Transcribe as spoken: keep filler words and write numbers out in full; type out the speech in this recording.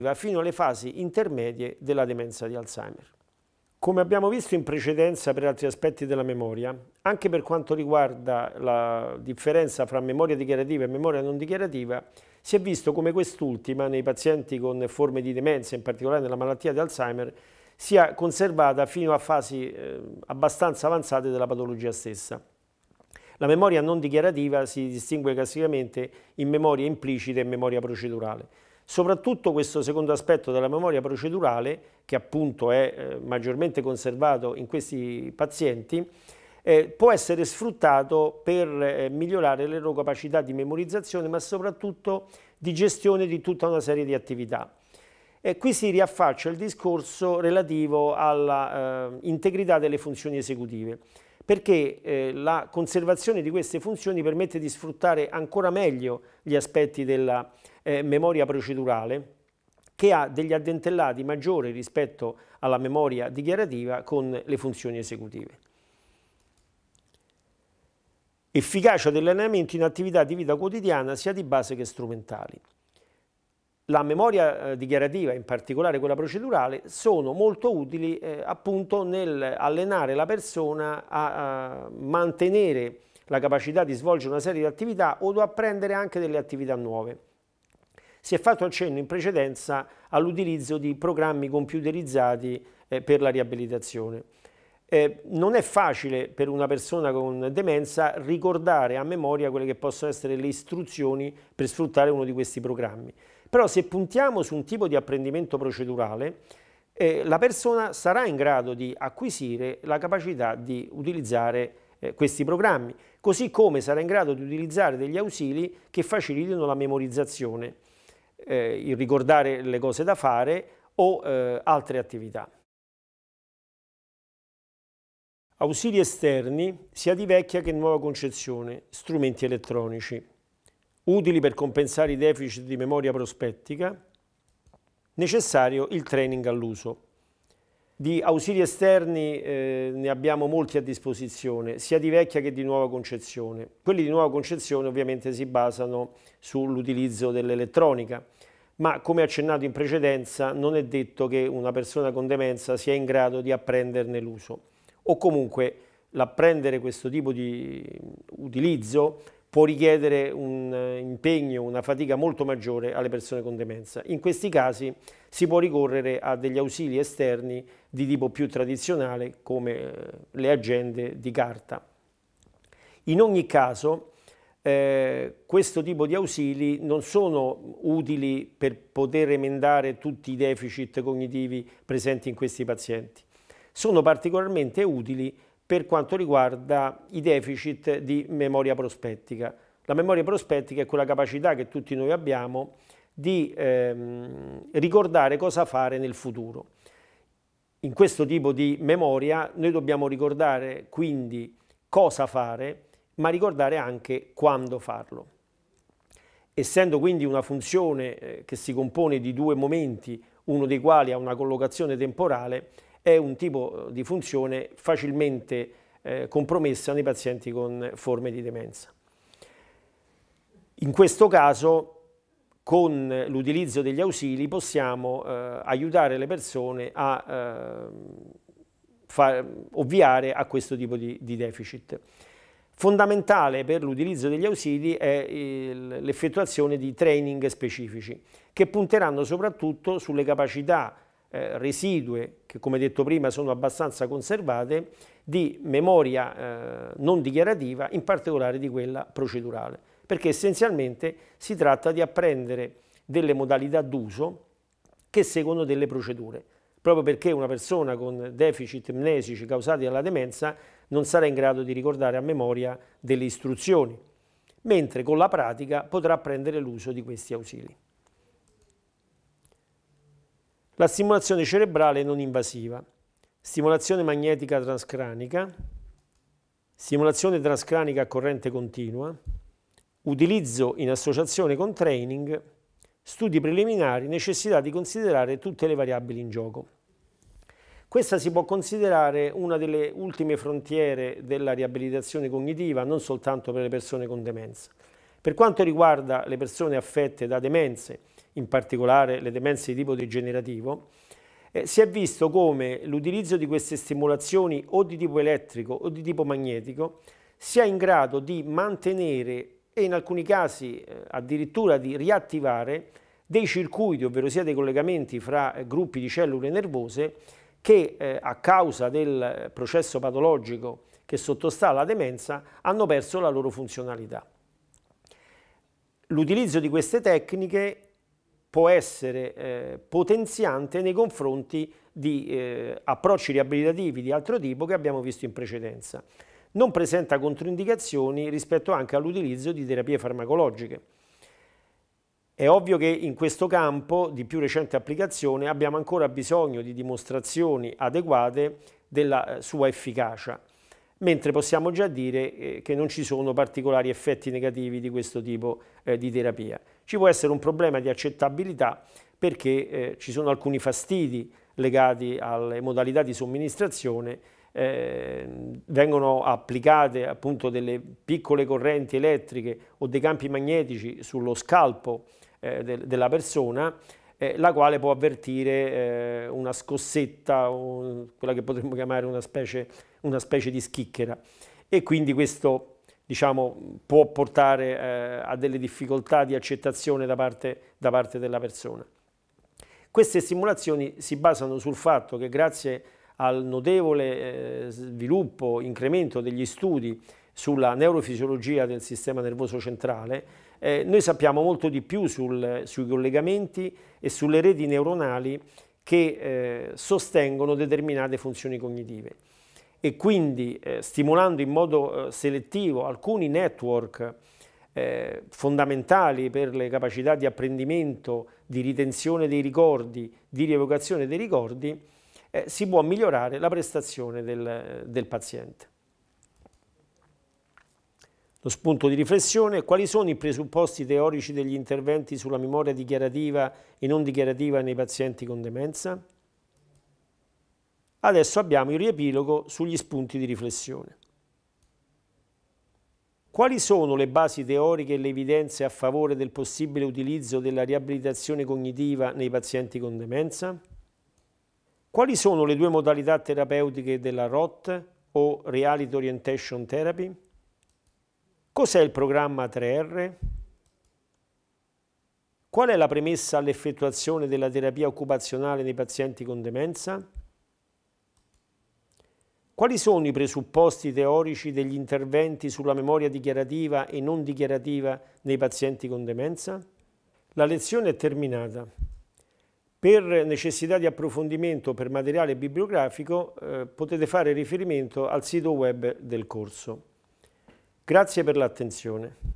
fino alle fasi intermedie della demenza di Alzheimer. Come abbiamo visto in precedenza per altri aspetti della memoria, anche per quanto riguarda la differenza fra memoria dichiarativa e memoria non dichiarativa, si è visto come quest'ultima nei pazienti con forme di demenza, in particolare nella malattia di Alzheimer, sia conservata fino a fasi eh, abbastanza avanzate della patologia stessa. La memoria non dichiarativa si distingue classicamente in memoria implicita e memoria procedurale. Soprattutto questo secondo aspetto della memoria procedurale, che appunto è eh, maggiormente conservato in questi pazienti, eh, può essere sfruttato per eh, migliorare le loro capacità di memorizzazione, ma soprattutto di gestione di tutta una serie di attività. E qui si riaffaccia il discorso relativo alla eh, integrità delle funzioni esecutive, perché eh, la conservazione di queste funzioni permette di sfruttare ancora meglio gli aspetti della eh, memoria procedurale, che ha degli addentellati maggiori rispetto alla memoria dichiarativa con le funzioni esecutive. Efficacia dell'allenamento in attività di vita quotidiana sia di base che strumentali. La memoria eh, dichiarativa, in particolare quella procedurale, sono molto utili eh, appunto nel allenare la persona a, a mantenere la capacità di svolgere una serie di attività o ad apprendere anche delle attività nuove. Si è fatto accenno in precedenza all'utilizzo di programmi computerizzati eh, per la riabilitazione. Eh, non è facile per una persona con demenza ricordare a memoria quelle che possono essere le istruzioni per sfruttare uno di questi programmi. Però se puntiamo su un tipo di apprendimento procedurale, eh, la persona sarà in grado di acquisire la capacità di utilizzare eh, questi programmi, così come sarà in grado di utilizzare degli ausili che facilitino la memorizzazione, eh, il ricordare le cose da fare o eh, altre attività. Ausili esterni sia di vecchia che nuova concezione, strumenti elettronici, utili per compensare i deficit di memoria prospettica, necessario il training all'uso. Di ausili esterni eh, ne abbiamo molti a disposizione, sia di vecchia che di nuova concezione. Quelli di nuova concezione ovviamente si basano sull'utilizzo dell'elettronica, ma come accennato in precedenza non è detto che una persona con demenza sia in grado di apprenderne l'uso, o comunque l'apprendere questo tipo di utilizzo può richiedere un impegno, una fatica molto maggiore alle persone con demenza. In questi casi si può ricorrere a degli ausili esterni di tipo più tradizionale come le agende di carta. In ogni caso eh, questo tipo di ausili non sono utili per poter emendare tutti i deficit cognitivi presenti in questi pazienti. Sono particolarmente utili per quanto riguarda i deficit di memoria prospettica. La memoria prospettica è quella capacità che tutti noi abbiamo di ehm, ricordare cosa fare nel futuro. In questo tipo di memoria noi dobbiamo ricordare quindi cosa fare, ma ricordare anche quando farlo. Essendo quindi una funzione eh, che si compone di due momenti, uno dei quali ha una collocazione temporale, è un tipo di funzione facilmente eh, compromessa nei pazienti con forme di demenza. In questo caso, con l'utilizzo degli ausili, possiamo eh, aiutare le persone a eh, far, ovviare a questo tipo di, di deficit. Fondamentale per l'utilizzo degli ausili è l'effettuazione di training specifici, che punteranno soprattutto sulle capacità Eh, residue, che come detto prima sono abbastanza conservate, di memoria eh, non dichiarativa, in particolare di quella procedurale, perché essenzialmente si tratta di apprendere delle modalità d'uso che seguono delle procedure, proprio perché una persona con deficit mnesici causati dalla demenza non sarà in grado di ricordare a memoria delle istruzioni, mentre con la pratica potrà apprendere l'uso di questi ausili. La stimolazione cerebrale non invasiva, stimolazione magnetica transcranica, stimolazione transcranica a corrente continua, utilizzo in associazione con training, studi preliminari, necessità di considerare tutte le variabili in gioco. Questa si può considerare una delle ultime frontiere della riabilitazione cognitiva, non soltanto per le persone con demenza. Per quanto riguarda le persone affette da demenze in particolare le demenze di tipo degenerativo, eh, si è visto come l'utilizzo di queste stimolazioni o di tipo elettrico o di tipo magnetico sia in grado di mantenere e in alcuni casi eh, addirittura di riattivare dei circuiti, ovvero sia dei collegamenti fra eh, gruppi di cellule nervose che eh, a causa del processo patologico che sottostà alla demenza hanno perso la loro funzionalità. L'utilizzo di queste tecniche può essere eh, potenziante nei confronti di eh, approcci riabilitativi di altro tipo che abbiamo visto in precedenza. Non presenta controindicazioni rispetto anche all'utilizzo di terapie farmacologiche. È ovvio che in questo campo di più recente applicazione abbiamo ancora bisogno di dimostrazioni adeguate della sua efficacia, mentre possiamo già dire eh, che non ci sono particolari effetti negativi di questo tipo eh, di terapia. Ci può essere un problema di accettabilità perché eh, ci sono alcuni fastidi legati alle modalità di somministrazione, eh, vengono applicate appunto delle piccole correnti elettriche o dei campi magnetici sullo scalpo eh, de- della persona, eh, la quale può avvertire eh, una scossetta, un, quella che potremmo chiamare una specie, una specie di schicchera, e quindi questo, diciamo, può portare eh, a delle difficoltà di accettazione da parte, da parte della persona. Queste stimolazioni si basano sul fatto che grazie al notevole eh, sviluppo, incremento degli studi sulla neurofisiologia del sistema nervoso centrale, eh, noi sappiamo molto di più sul, sui collegamenti e sulle reti neuronali che eh, sostengono determinate funzioni cognitive. E quindi eh, stimolando in modo eh, selettivo alcuni network eh, fondamentali per le capacità di apprendimento, di ritenzione dei ricordi, di rievocazione dei ricordi, eh, si può migliorare la prestazione del, del paziente. Lo spunto di riflessione: quali sono i presupposti teorici degli interventi sulla memoria dichiarativa e non dichiarativa nei pazienti con demenza? Adesso abbiamo il riepilogo sugli spunti di riflessione. Quali sono le basi teoriche e le evidenze a favore del possibile utilizzo della riabilitazione cognitiva nei pazienti con demenza? Quali sono le due modalità terapeutiche della R O T o Reality Orientation Therapy? Cos'è il programma tre R? Qual è la premessa all'effettuazione della terapia occupazionale nei pazienti con demenza? Quali sono i presupposti teorici degli interventi sulla memoria dichiarativa e non dichiarativa nei pazienti con demenza? La lezione è terminata. Per necessità di approfondimento per materiale bibliografico eh, potete fare riferimento al sito web del corso. Grazie per l'attenzione.